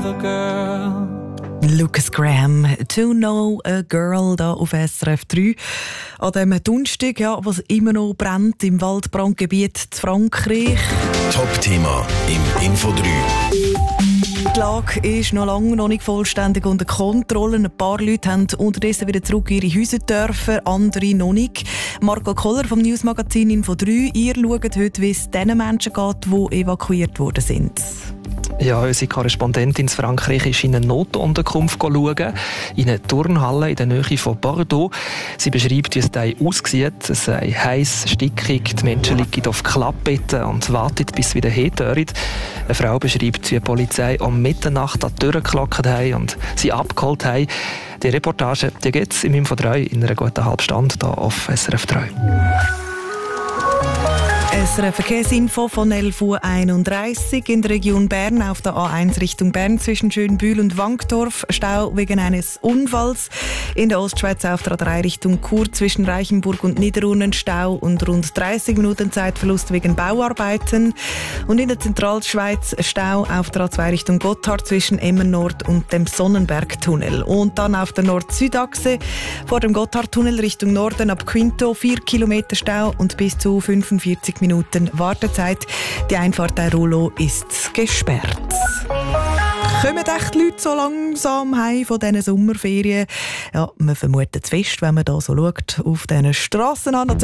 a girl. Lucas Graham, «To Know a Girl» da auf SRF 3. An diesem Donnerstag, was immer noch brennt im Waldbrandgebiet in Frankreich. Top-Thema im Info 3. Die Lage ist noch lange noch nicht vollständig unter Kontrolle. Ein paar Leute haben unterdessen wieder zurück in ihre Häuser dürfen, andere noch nicht. Marco Koller vom Newsmagazin Info 3. Ihr schaut heute, wie es den Menschen geht, die evakuiert worden sind. Ja, unsere Korrespondentin in Frankreich ist in eine Notunterkunft schauen, in eine Turnhalle in der Nähe von Bordeaux. Sie beschreibt, wie es da aussieht. Es sei heiß, stickig, die Menschen liegen auf Klappbetten und warten, bis sie wieder hertören. Eine Frau beschreibt, wie die Polizei um Mitternacht an die Tür geklopft hat und sie abgeholt hat. Die Reportage gibt es im Info 3 in einer guten halben Stunde hier auf SRF 3. SRF Verkehrsinfo von 11.31 Uhr in der Region Bern auf der A1 Richtung Bern zwischen Schönbühl und Wankdorf. Stau wegen eines Unfalls. In der Ostschweiz auf der A3 Richtung Chur zwischen Reichenburg und Niederurnen Stau und rund 30 Minuten Zeitverlust wegen Bauarbeiten. Und in der Zentralschweiz Stau auf der A2 Richtung Gotthard zwischen Emmen Nord und dem Sonnenbergtunnel. Und dann auf der Nord-Süd-Achse vor dem Gotthardtunnel Richtung Norden ab Quinto 4 Kilometer Stau und bis zu 45 Minuten Wartezeit. Die Einfahrt der Rollo ist gesperrt. Kommen echt die Leute so langsam heim von diesen Sommerferien? Ja, man vermutet es fest, wenn man da so schaut auf diesen Strassen an.